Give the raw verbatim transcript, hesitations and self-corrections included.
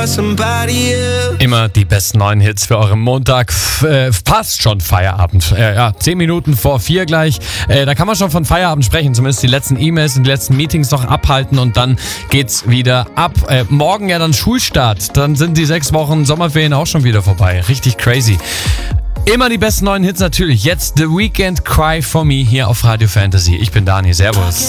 for somebody else. Immer die besten neuen Hits für euren Montag. F- äh, fast schon Feierabend. Äh, ja, zehn Minuten vor vier gleich. Äh, da kann man schon von Feierabend sprechen. Zumindest die letzten E-Mails und die letzten Meetings noch abhalten und dann geht's wieder ab. Äh, morgen ja dann Schulstart. Dann sind die sechs Wochen Sommerferien auch schon wieder vorbei. Richtig crazy. Immer die besten neuen Hits natürlich. Jetzt The Weeknd, Cry For Me hier auf Radio Fantasy. Ich bin Dani. Servus.